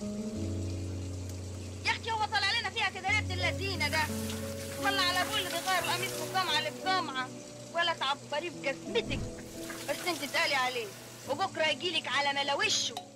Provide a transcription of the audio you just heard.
يا اختي هو طلع لنا فيها كده يا ابن اللذينه ده. طلع على ابوه اللي بيغير القميص من الجامعه للجامعه، ولا تعبريه بجزمتك. بس انت تقالي عليه وبكره يجيلك على ملا وشه.